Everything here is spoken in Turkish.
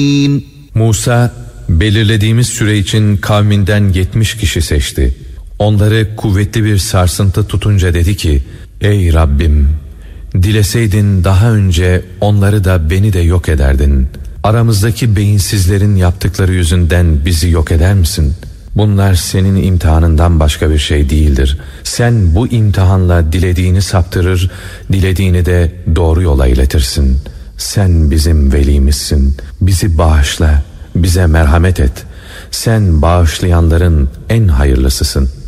Musa belirlediğimiz süre için kavminden 70 kişi seçti. Onları kuvvetli bir sarsıntı tutunca dedi ki: Ey Rabbim, dileseydin daha önce onları da beni de yok ederdin. Aramızdaki beyinsizlerin yaptıkları yüzünden bizi yok eder misin? Bunlar senin imtihanından başka bir şey değildir. Sen bu imtihanla dilediğini saptırır, dilediğini de doğru yola iletirsin. Sen bizim velimizsin. Bizi bağışla, bize merhamet et. Sen bağışlayanların en hayırlısısın.